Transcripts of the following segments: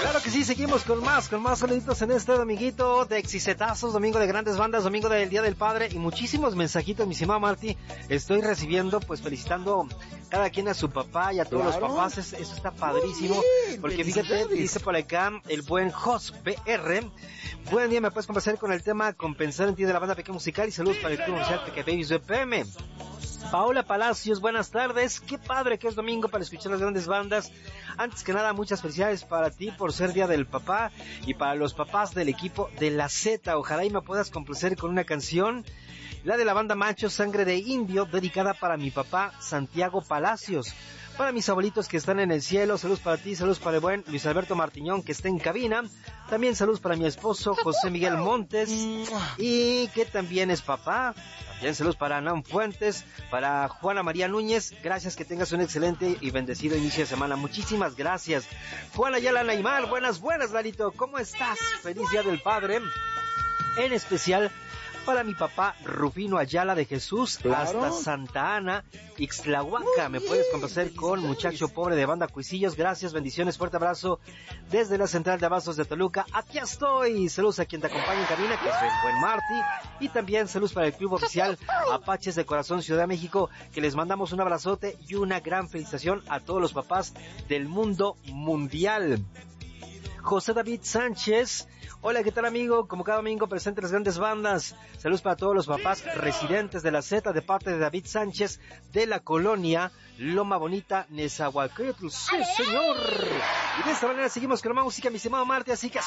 Claro que sí, seguimos con más saluditos en este dominguito de Exisetazos, domingo de grandes bandas, domingo del Día del Padre y muchísimos mensajitos, mi estimado Marty, estoy recibiendo, pues felicitando cada quien a su papá y a todos los papás, eso está padrísimo, porque fíjate, dice por acá el buen Jos BR, buen día, me puedes complacer con el tema Compensar en ti de la banda Peque Musical y saludos para el club oficial Peque Babies UPM. Paola Palacios, buenas tardes, qué padre que es domingo para escuchar las grandes bandas. Antes que nada, muchas felicidades para ti por ser Día del Papá y para los papás del equipo de la Z. Ojalá y me puedas complacer con una canción, la de la banda Macho Sangre de Indio, dedicada para mi papá Santiago Palacios. Para mis abuelitos que están en el cielo, saludos para ti, saludos para el buen Luis Alberto Martiñón que está en cabina. También saludos para mi esposo José Miguel Montes y que también es papá. También saludos para Anán Fuentes, para Juana María Núñez. Gracias, que tengas un excelente y bendecido inicio de semana. Muchísimas gracias. Juana Ayala Neymar, buenas, Lalito. ¿Cómo estás? Feliz Día del Padre. En especial para mi papá Rufino Ayala de Jesús, hasta Santa Ana, Ixtlahuaca. Me puedes complacer con Muchacho Pobre de Banda Cuisillos. Gracias, bendiciones, fuerte abrazo desde la central de abastos de Toluca. Aquí estoy. Saludos a quien te acompaña en cabina, que es el buen Marty. Y también saludos para el club oficial Apaches de Corazón Ciudad de México, que les mandamos un abrazote y una gran felicitación a todos los papás del mundo mundial. José David Sánchez, hola, ¿qué tal, amigo? Como cada domingo presente las grandes bandas. Saludos para todos los papás residentes de la Z de parte de David Sánchez de la colonia Loma Bonita, Nezahualcóyotl. ¡Sí, señor! Y de esta manera seguimos con la música, mi estimado Marty, así que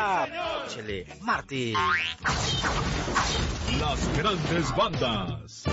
suéltala. Chele, Marty. Las grandes bandas.